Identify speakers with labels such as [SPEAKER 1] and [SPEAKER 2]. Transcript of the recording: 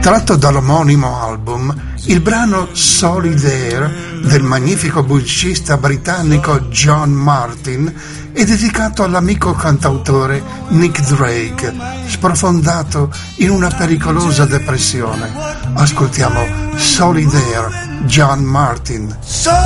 [SPEAKER 1] Tratto dall'omonimo album, il brano Solid Air del magnifico musicista britannico John Martin è dedicato all'amico cantautore Nick Drake, sprofondato in una pericolosa depressione. Ascoltiamo Solid Air, John Martin.